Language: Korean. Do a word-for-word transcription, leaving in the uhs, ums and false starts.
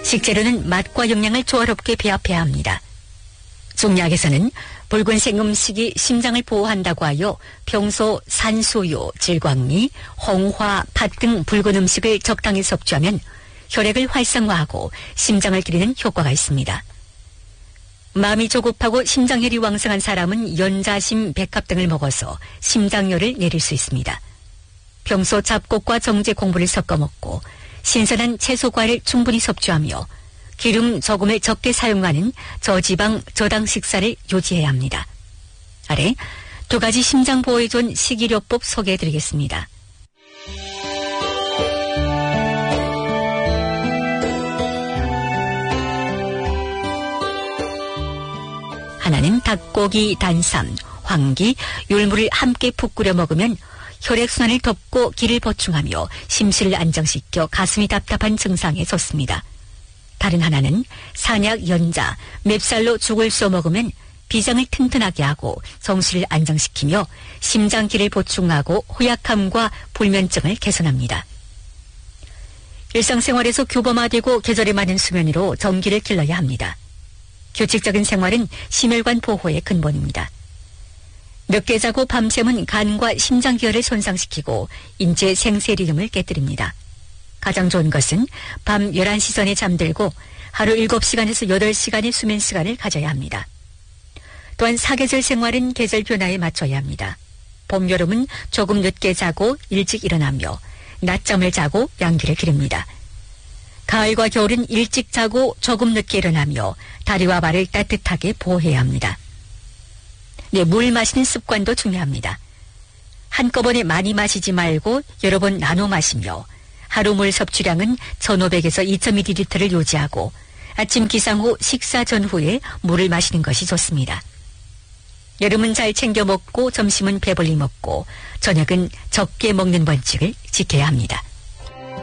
식재료는 맛과 영양을 조화롭게 배합해야 합니다. 중약에서는 붉은색 음식이 심장을 보호한다고 하여 평소 산수유, 질광미, 홍화, 팥 등 붉은 음식을 적당히 섭취하면 혈액을 활성화하고 심장을 기리는 효과가 있습니다. 마음이 조급하고 심장혈이 왕성한 사람은 연자심, 백합 등을 먹어서 심장열을 내릴 수 있습니다. 평소 잡곡과 정제 콩물을 섞어 먹고 신선한 채소 과일을 충분히 섭취하며 기름 조금을 적게 사용하는 저지방, 저당 식사를 유지해야 합니다. 아래 두 가지 심장 보호에 좋은 식이요법 소개해드리겠습니다. 하나는 닭고기, 단삼, 황기, 율무를 함께 푹 끓여 먹으면 혈액순환을 덮고 기를 보충하며 심실을 안정시켜 가슴이 답답한 증상에 좋습니다. 다른 하나는 산약, 연자, 맵쌀로 죽을 쏘 먹으면 비장을 튼튼하게 하고 정신을 안정시키며 심장기를 보충하고 호약함과 불면증을 개선합니다. 일상생활에서 규범화되고 계절에 맞는 수면으로 정기를 길러야 합니다. 규칙적인 생활은 심혈관 보호의 근본입니다. 늦게 자고 밤샘은 간과 심장기혈을 손상시키고 인체 생세리듬을 깨뜨립니다. 가장 좋은 것은 밤 열한 시 전에 잠들고 하루 일곱 시간에서 여덟 시간의 수면 시간을 가져야 합니다. 또한 사계절 생활은 계절 변화에 맞춰야 합니다. 봄, 여름은 조금 늦게 자고 일찍 일어나며 낮잠을 자고 양기를 기릅니다. 가을과 겨울은 일찍 자고 조금 늦게 일어나며 다리와 발을 따뜻하게 보호해야 합니다. 네, 물 마시는 습관도 중요합니다. 한꺼번에 많이 마시지 말고 여러 번 나눠 마시며 하루 물 섭취량은 천오백에서 이천 밀리리터를 유지하고 아침 기상 후 식사 전후에 물을 마시는 것이 좋습니다. 여름은 잘 챙겨 먹고 점심은 배불리 먹고 저녁은 적게 먹는 원칙을 지켜야 합니다.